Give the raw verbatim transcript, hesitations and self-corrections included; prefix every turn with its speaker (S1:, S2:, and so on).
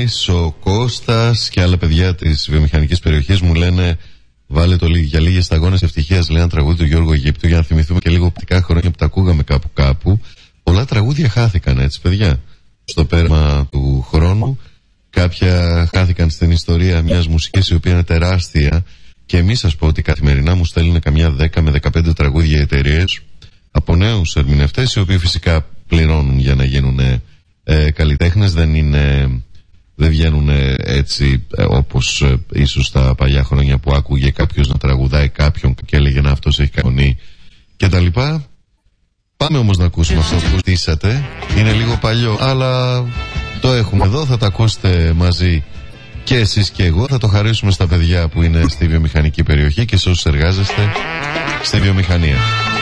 S1: Γιάννης, ο Κώστας και άλλα παιδιά της βιομηχανικής περιοχής μου λένε βάλε το για λίγες σταγόνες ευτυχίας, λέει ένα τραγούδι του Γιώργου Αιγύπτου, για να θυμηθούμε και λίγο οπτικά χρόνια που τα ακούγαμε κάπου κάπου. Πολλά τραγούδια χάθηκαν, έτσι παιδιά, στο πέρασμα του χρόνου. Κάποια χάθηκαν στην ιστορία μιας μουσικής η οποία είναι τεράστια, και εμείς σας πω ότι καθημερινά μου στέλνουν καμιά δέκα με δεκαπέντε τραγούδια εταιρείες από νέους ερμηνευτές, οι οποίοι φυσικά πληρώνουν για να γίνουν ε, καλλιτέχνες. Δεν είναι, δεν βγαίνουν έτσι ε, όπως ε, ίσως τα παλιά χρόνια που άκουγε κάποιος να τραγουδάει κάποιον και έλεγε να αυτός έχει φωνή και τα λοιπά. Πάμε όμως να ακούσουμε αυτό που στήσατε. Είναι λίγο παλιό, αλλά το έχουμε εδώ, θα τα ακούσετε μαζί και εσείς και εγώ. Θα το χαρίσουμε στα παιδιά που είναι στη βιομηχανική περιοχή και σε όσους εργάζεστε στη βιομηχανία.